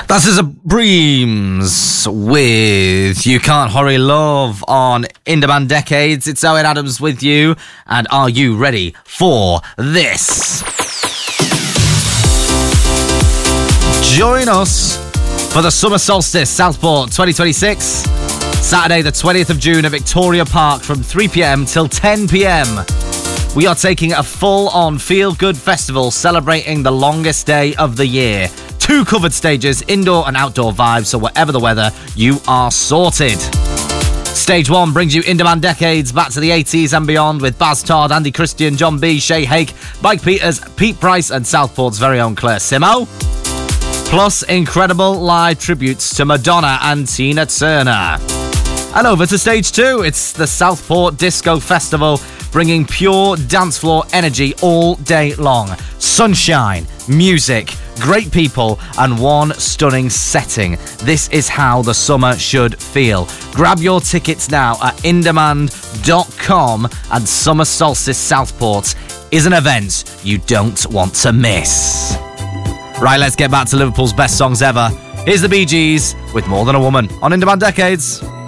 That's a Breams with You Can't Hurry Love on In Demand Decades. It's Owen Adams with you, and are you ready for this? Join us for the Summer Solstice Southport 2026, Saturday the 20th of June at Victoria Park from 3pm till 10pm. We are taking a full-on feel-good festival celebrating the longest day of the year. 2 covered stages, indoor and outdoor vibes, so whatever the weather, you are sorted. Stage 1 brings you In Demand Decades back to the 80s and beyond with Baz Todd, Andy Christian, John B, Shay Hake, Mike Peters, Pete Price and Southport's very own Claire Simo. Plus incredible live tributes to Madonna and Tina Turner. And over to Stage 2, it's the Southport Disco Festival, bringing pure dance floor energy all day long. Sunshine, music, great people, and one stunning setting. This is how the summer should feel. Grab your tickets now at indemand.com, and Summer Solstice Southport is an event you don't want to miss. Right, let's get back to Liverpool's best songs ever. Here's the Bee Gees with More Than a Woman on In Demand Decades.